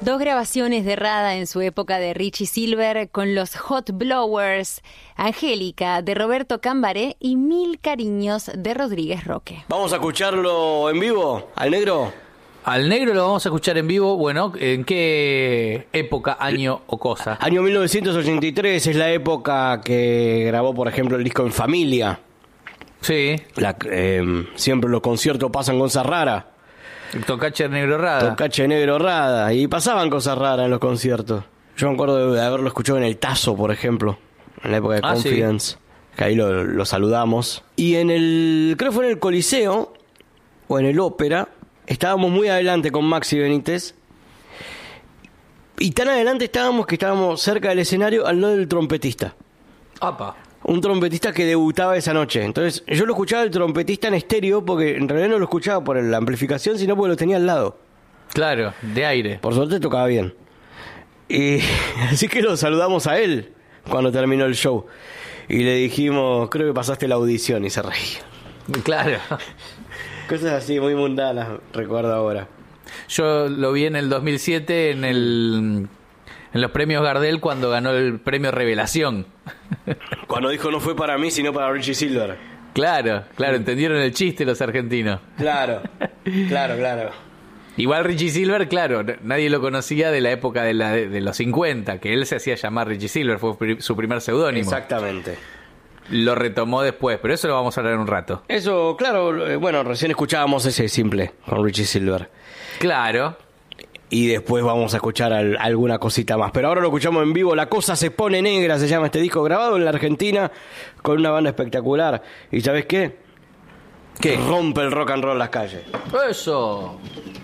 Dos grabaciones de Rada en su época de Richie Silver con los Hot Blowers, Angélica de Roberto Cambaré y Mil Cariños de Rodríguez Roque. Vamos a escucharlo en vivo, al negro. Al negro lo vamos a escuchar en vivo, bueno, ¿en qué época, año o cosa? Año 1983 es la época que grabó, por ejemplo, el disco En Familia. Sí. Siempre los conciertos pasan cosas raras. Tocache Negro Rada. Tocache Negro Rada. Y pasaban cosas raras en los conciertos. Yo me acuerdo de haberlo escuchado en el Tazo, por ejemplo, en la época de Confidence. Sí. Que ahí lo saludamos. Y creo que fue en el Coliseo o en el Ópera. Estábamos muy adelante con Maxi Benítez. Y tan adelante estábamos que estábamos cerca del escenario al lado del trompetista. ¡Apa! Un trompetista que debutaba esa noche. Entonces yo lo escuchaba el trompetista en estéreo, porque en realidad no lo escuchaba por la amplificación, sino porque lo tenía al lado. Claro, de aire. Por suerte tocaba bien. Y así que lo saludamos a él cuando terminó el show. Y le dijimos, creo que pasaste la audición, y se reía. Claro. Cosas así muy mundanas, recuerdo ahora. Yo lo vi en el 2007 en los premios Gardel cuando ganó el premio Revelación. Cuando dijo no fue para mí, sino para Richie Silver. Claro, entendieron el chiste los argentinos. Claro. Igual Richie Silver, claro, nadie lo conocía de la época de los 50, que él se hacía llamar Richie Silver, fue su primer seudónimo. Exactamente. Lo retomó después, pero eso lo vamos a hablar en un rato. Eso, claro, bueno, recién escuchábamos ese simple con Richie Silver. Claro. Y después vamos a escuchar alguna cosita más. Pero ahora lo escuchamos en vivo. La cosa se pone negra, se llama este disco, grabado en la Argentina con una banda espectacular. ¿Y sabes qué? ¿Qué? Rompe el rock and roll las calles. Eso.